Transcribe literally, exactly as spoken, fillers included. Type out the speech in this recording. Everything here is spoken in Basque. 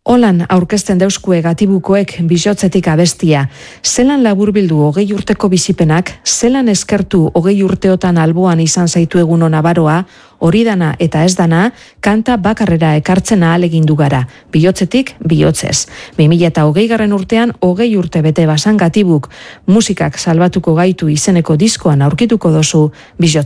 Holan aurkezten deuskue Gatibukoek Bijotzetik abestia. Zelan laburbildu hogei urteko bizipenak, zelan eskertu hogei urteotan alboan izan zaitu eguno nabaroa, hori dana eta ez dana, kanta bakarrera ekartzen ahalegindu gara. Bijotzetik, bihotzez. bi mila hogei garren urtean, hogei urte bete basan Gatibuk. Musikak salbatuko gaitu izeneko diskoan aurkituko dozu Bijotzetik.